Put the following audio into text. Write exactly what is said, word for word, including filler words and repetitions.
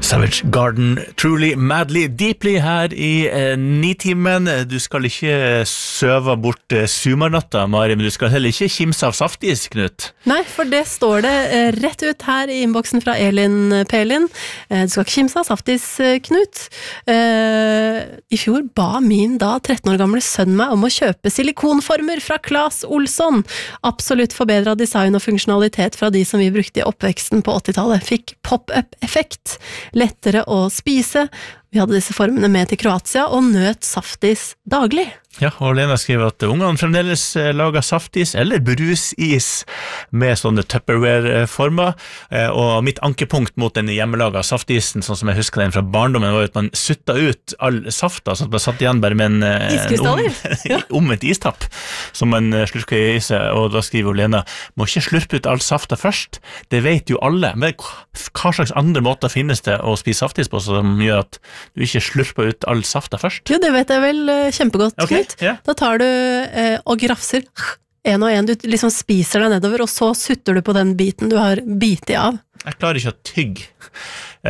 Savage Garden, Truly, Madly, Deeply her i eh, nitimen. Du skal ikke søve bort eh, sumarnatta, Mari, men du skal heller ikke kimse av saftis, Knut. Nei, for det står det eh, rett ut her i innboksen fra Elin Pelin. Eh, du skal ikke kimse av saftis, eh, Knut. Eh, I fjor ba min da tretten år gamle sønn meg om å kjøpe silikonformer fra Claes Olsson. Absolutt forbedret design og funksjonalitet fra de som vi brukte i oppveksten på åttitallet. Fikk pop-up-effekt. Lettere å spise. Vi hadde disse formene med til Kroatia og nøt saftis daglig. Ja, og Lena skriver at ungene fremdeles lager saftis eller brusis med sånne Tupperware-former, og mitt ankepunkt mot den hjemmelaga saftisen, sånn som jeg husker den fra barndommen, var at man sutta ut all safta, så at man satt igjen bare med en, en om, omvendt istapp, som man slurker i seg, og da skriver Lena, må ikke slurpe ut all safta først, det vet jo alle, men hva slags andre måter finnes det å spise saftis på, som gjør at du ikke slurper ut all safta først? Jo, det vet jeg vel kjempegodt, okay. Ja. Da tar du eh, og grafser en og en, du liksom spiser deg nedover, og så sutter du på den biten du har bitet av. Jeg klarer ikke å tygge